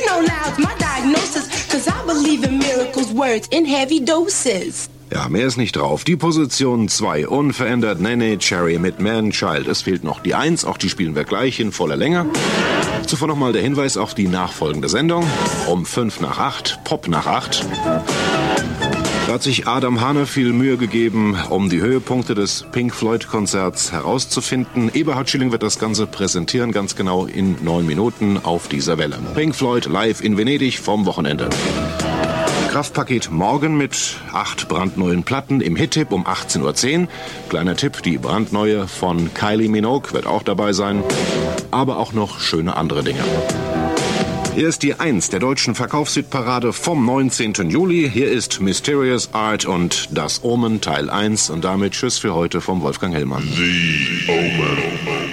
know loud's my diagnosis, cause I believe in miracles, words in heavy doses. Ja, mehr ist nicht drauf. Die Position 2 unverändert, Nene Cherry mit Man Child. Es fehlt noch die 1, auch die spielen wir gleich in voller Länge. Zuvor nochmal der Hinweis auf die nachfolgende Sendung. Um 5 nach 8, Pop nach 8. Da hat sich Adam Hane viel Mühe gegeben, um die Höhepunkte des Pink Floyd-Konzerts herauszufinden. Eberhard Schilling wird das Ganze präsentieren, ganz genau in 9 Minuten auf dieser Welle. Pink Floyd live in Venedig vom Wochenende. Kraftpaket morgen mit 8 brandneuen Platten im Hit-Tipp um 18.10 Uhr. Kleiner Tipp, die brandneue von Kylie Minogue wird auch dabei sein. Aber auch noch schöne andere Dinge. Hier ist die 1 der deutschen Verkaufshitparade vom 19. Juli. Hier ist Mysterious Art und Das Omen Teil 1. Und damit Tschüss für heute vom Wolfgang Hellmann. The Omen.